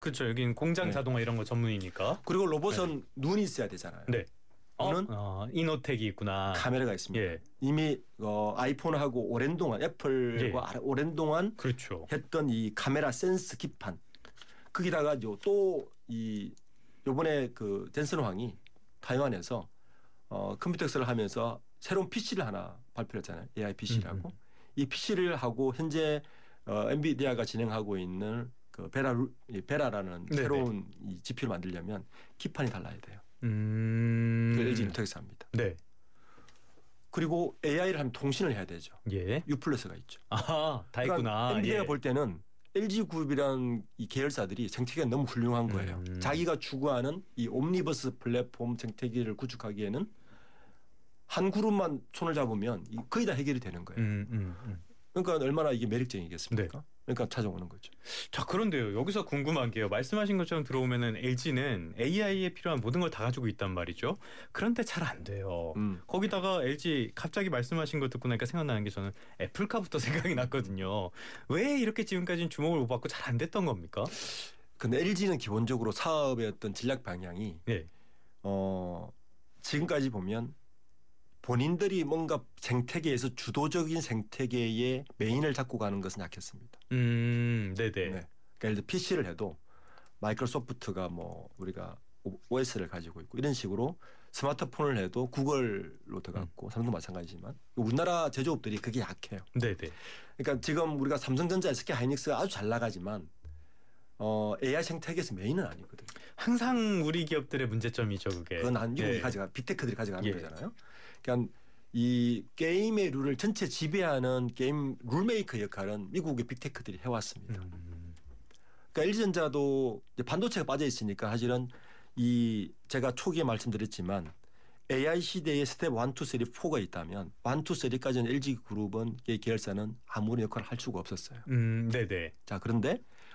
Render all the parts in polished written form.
그렇죠. 여긴 공장 네. 자동화 이런 거 전문이니까. 그리고 로봇은 눈이 있어야 되잖아요. 네. 눈은 이노텍이 있구나. 카메라가 있습니다. 예. 이미 아이폰하고 오랜 동안 애플과 오랜 동안 그렇죠. 했던 이 카메라 센스 기판 거기다가 또이 요번에 그 젠슨 황이 타이완에서 컴퓨터 학습을 하면서 새로운 PC를 하나 발표했잖아요. AI PC라고. 이 PC를 하고 현재 엔비디아가 진행하고 있는 그 베라라는 네네. 새로운 이 GPU를 만들려면 기판이 달라야 돼요. 그 LG 인텍스 합니다. 네. 그리고 AI를 하면 통신을 해야 되죠. 예. U 플러스가 있죠. 아, 다 있구나. 그러니까 엔비디아가 볼 때는 LG 그룹이라는 이 계열사들이 생태계가 너무 훌륭한 거예요. 자기가 추구하는 이 옴니버스 플랫폼 생태계를 구축하기에는 한 그룹만 손을 잡으면 거의 다 해결이 되는 거예요. 그러니까 얼마나 이게 매력적이겠습니까? 네. 그러니까 찾아오는 거죠. 자, 그런데요. 여기서 궁금한 게요. 말씀하신 것처럼 들어오면은 LG는 AI에 필요한 모든 걸 다 가지고 있단 말이죠. 그런데 잘 안 돼요. 거기다가 LG 갑자기 말씀하신 거 듣고 나니까 생각나는 게 저는 애플카부터 생각이 났거든요. 왜 이렇게 지금까지는 주목을 못 받고 잘 안 됐던 겁니까? 근데 LG는 기본적으로 사업의 어떤 전략 방향이 네. 지금까지 보면 본인들이 뭔가 생태계에서 주도적인 생태계의 메인을 잡고 가는 것은 약했습니다. 네네. 네. 그러니까 예를 들어 PC를 해도 마이크로소프트가 뭐 우리가 OS를 가지고 있고 이런 식으로 스마트폰을 해도 구글로 들어갔고 삼성도 마찬가지지만 우리나라 제조업들이 그게 약해요. 네네. 그러니까 지금 우리가 삼성전자, SK 하이닉스가 아주 잘 나가지만 AI 생태계에서 메인은 아니거든요. 항상 우리 기업들의 문제점이죠, 그게. 그건 미국이 빅테크들이 가져가는 예. 거잖아요. 그러니까 이 게임의 룰을 전체 지배하는 게임 룰메이커 역할은 미국의 빅테크들이 해왔습니다. 그러니까 LG전자도 이제 반도체가 빠져 있으니까 사실은 이 제가 초기에 말씀드렸지만 AI 시대에 스텝 1, 2, 3, 4가 있다면 1, 2, 3까지는 LG그룹은 계열사는 아무런 역할을 할 수가 없었어요. 네네. 자, 그런데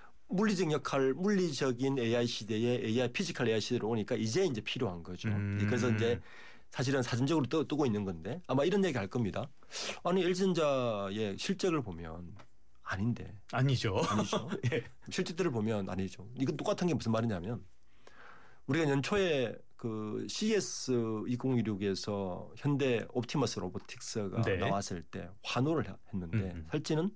물리적인 AI 시대에 피지컬 AI 시대로 오니까 이제 필요한 거죠. 그래서 이제 사실은 사전적으로 뜨고 있는 건데 아마 이런 얘기 할 겁니다. 아니 LG전자의 실적을 보면 아닌데. 아니죠. 예. 실적들을 보면 아니죠. 이건 똑같은 게 무슨 말이냐면 우리가 연초에 그 CES 2016에서 현대 옵티머스 로보틱스가 나왔을 때 환호를 했는데 실제는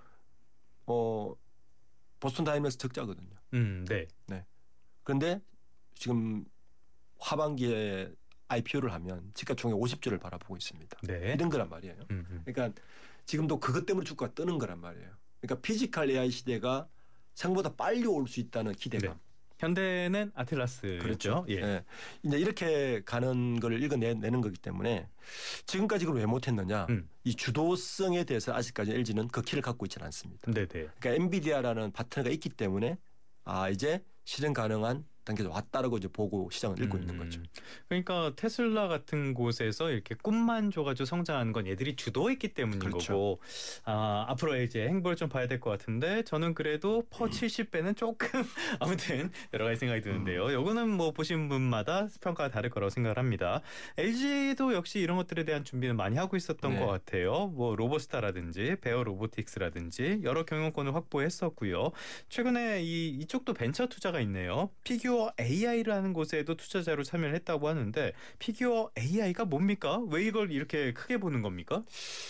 보스턴 다이내믹스 적자거든요. 네. 네. 그런데 지금 하반기에 IPO를 하면 시가총액 50조를 바라보고 있습니다. 네. 이런 거란 말이에요. 그러니까 지금도 그것 때문에 주가가 뜨는 거란 말이에요. 그러니까 피지컬 AI 시대가 생각보다 빨리 올 수 있다는 기대감. 네. 현대는 아틀라스죠. 그렇죠. 예. 네. 이제 이렇게 가는 걸 읽어내는 거기 때문에 지금까지 그걸 왜 못했느냐. 이 주도성에 대해서 아직까지 LG는 그 키를 갖고 있지는 않습니다. 네네. 그러니까 엔비디아라는 파트너가 있기 때문에 이제 실현 가능한 단계에 왔다라고 이제 보고 시장을 읽고 있는 거죠. 그러니까 테슬라 같은 곳에서 이렇게 꿈만 줘가지고 성장하는 건 얘들이 주도했기 때문인 그렇죠. 거고 앞으로 이제 행보를 좀 봐야 될 것 같은데 저는 그래도 퍼 70배는 조금 아무튼 여러 가지 생각이 드는데요. 요거는 뭐 보신 분마다 평가가 다를 거라고 생각을 합니다. LG도 역시 이런 것들에 대한 준비는 많이 하고 있었던 것 같아요. 뭐 로보스타라든지 베어 로보틱스라든지 여러 경영권을 확보했었고요. 최근에 이쪽도 벤처 투자가 있네요. 피규어 AI라는 곳에도 투자자로 참여를 했다고 하는데 피규어 AI가 뭡니까? 왜 이걸 이렇게 크게 보는 겁니까?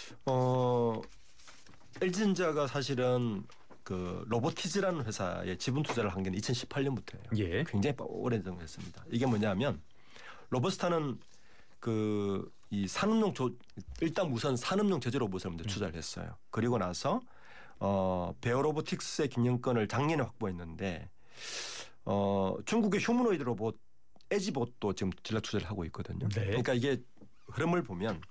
LG전자가 사실은 그 로보티즈라는 회사에 지분 투자를 한 게 2018년부터예요. 예. 굉장히 오래전 했습니다. 이게 뭐냐면 로보스타는 그 이 산업용 일단 우선 산업용 제조 로봇을 먼저 투자를 했어요. 그리고 나서 베어 로보틱스의 경영권을 작년에 확보했는데 중국의 휴머노이드 로봇 에지봇도 지금 전략 투자를 하고 있거든요. 네. 그러니까 이게 흐름을 보면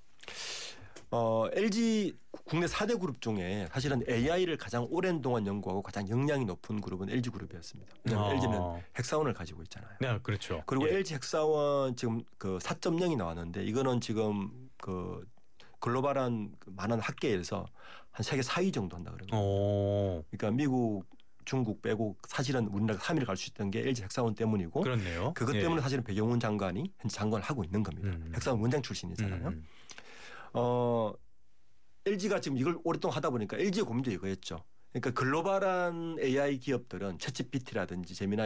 LG 국내 4대 그룹 중에 사실은 AI를 가장 오랜 동안 연구하고 가장 역량이 높은 그룹은 LG 그룹이었습니다. 왜냐하면 LG는 핵사원을 가지고 있잖아요. 네, 그렇죠. 그리고 LG 핵사원 지금 그 4.0이 나왔는데 이거는 지금 그 글로벌한 많은 학계에서 한 세계 4위 정도 한다 그러거든요. 그러니까 미국 중국 빼고 사실은 우리나라가 3위를 갈 수 있던 게 LG 핵사원 때문이고 그렇네요. 그것 때문에 사실은 배경훈 장관이 현재 장관을 하고 있는 겁니다. 핵사원 원장 출신이잖아요. LG가 지금 이걸 오랫동안 하다 보니까 LG의 고민도 이거였죠. 그러니까 글로벌한 AI 기업들은 챗GPT라든지 제미나이